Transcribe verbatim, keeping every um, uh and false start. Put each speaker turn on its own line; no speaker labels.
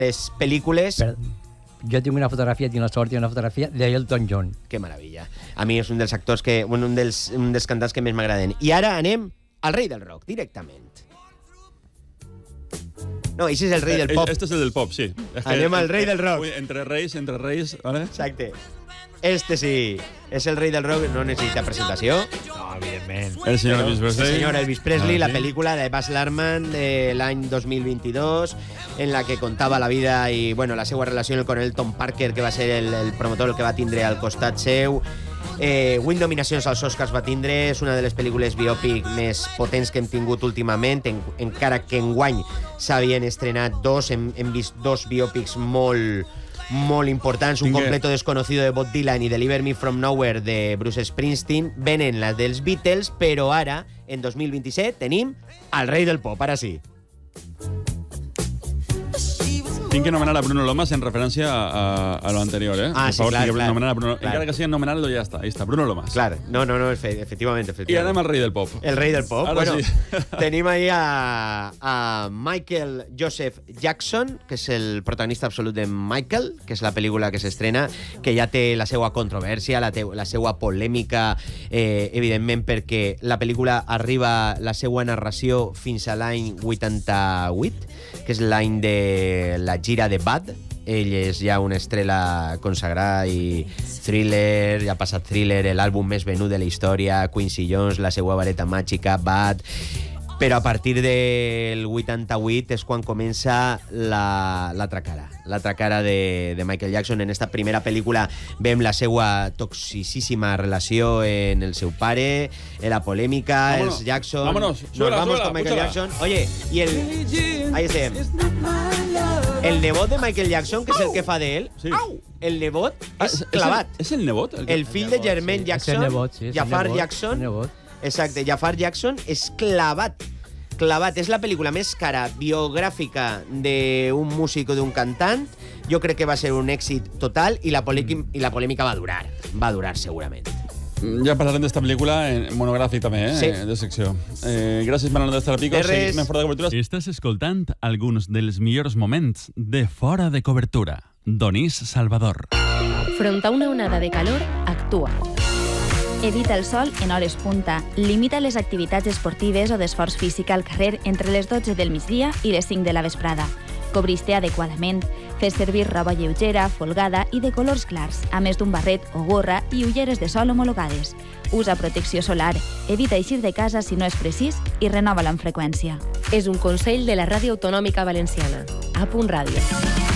les pel·lícules...
Per... Jo tinc una fotografia, tinc la sort, tinc una fotografia d'Elton John.
Que meravella. A mi és un dels actors que... Bueno, un dels, un dels cantants que més m'agraden. I ara anem al rei del rock, directament. No, ese es el rei del pop.
Este es el del pop, sí.
Anem al rei del rock.
Uy, entre reis, entre reis, ¿vale?
Exacte. Este sí, és el rei del rock, no necessita presentació.
No, evidentment.
El senyor Elvis Presley.
El senyor Elvis Presley,
Ah,
la
sí.
pel·lícula de Baz Luhrmann de l'any dos mil vint-i-dos, en la que contava la vida i bueno, la seva relació amb el coronel Tom Parker, que va ser el, el promotor el que va tindre al costat seu. Eh, vuit nominacions als Oscars va tindre, és una de les pel·lícules biòpic més potents que hem tingut últimament, en, encara que enguany s'havien estrenat dos, hem, hem vist dos biòpics molt, molt importants, un
Tingue.
completo desconocido de Bob Dylan i Deliver Me From Nowhere de Bruce Springsteen, venen les dels Beatles, però ara, en dos mil vint-i-set, tenim al rei del pop, ara sí.
Tinc que anomenar a Bruno Lomas en referència a, a, a lo anterior, ¿eh?
Ah,
Por
sí,
favor,
clar,
tinc que
clar.
anomenar a Bruno.
Clar.
Encara que sigui anomenar-lo, ja està. Ahí està, Bruno Lomas.
Clar, no, no, no, efe- efectivament,
I
efectivament.
anem al rei del pop.
El rei del pop.
Ara
Bueno,
sí.
tenim ahí a, a Michael Joseph Jackson, que és el protagonista absolut de Michael, que és la pel·lícula que s'estrena, que ja té la seva controvèrsia, la, te, la seva polèmica, eh, evidentment, perquè la pel·lícula arriba la seva narració fins a l'any vuitanta-vuit, que és l'any de la gira de Bad. Ell és ja una estrella consagrada i Thriller, ja ha passat Thriller, l'àlbum més venut de la història, Quincy Jones, la seva vareta màgica, Bad... Però a partir del vuitanta-vuit és quan comença la, l'altra cara. L'altra cara de, de Michael Jackson. En esta primera pel·lícula veiem la seva toxicíssima relació en el seu pare, en la polèmica,
Vámonos,
els Jackson...
vámonos,
Nos
súbela,
vamos
súbela,
con Michael
púchala.
Jackson. Oye, y el... Ahí estem. El nebot de Michael Jackson, que és el que fa d'ell,
Sí.
el nebot
Ah,
és
el-
clavat.
És el nebot? El, que-
El fill de Jermaine
És el
Jackson,
nebot, sí, és el
Jafar
nebot,
Jackson,
el nebot.
exacte, Jafar Jackson és clavat. Clavat. És la pel·lícula més cara biogràfica d'un músic o d'un cantant. Jo crec que va ser un èxit total i la, polèmica, i la polèmica va durar. Va durar, segurament.
Ja parlarem d'esta pel·lícula en monogràfic també, eh?
Sí.
De secció. Eh, gràcies, Manolo d'Estar a Pico.
De res.
Seguim en Fora de Cobertura.
Estàs escoltant alguns dels millors moments de Fora de Cobertura. Donís Salvador.
Front a una onada de calor, actua. Evita el sol en hores punta. Limita les activitats esportives o d'esforç físic al carrer entre les dotze del migdia i les cinc de la vesprada. Cobreix-te adequadament. Fes servir roba lleugera, folgada i de colors clars, a més d'un barret o gorra i ulleres de sol homologades. Usa protecció solar. Evita eixir de casa si no és precís i renova-la amb freqüència.
És un consell de la Ràdio Autonòmica Valenciana. A punt ràdio.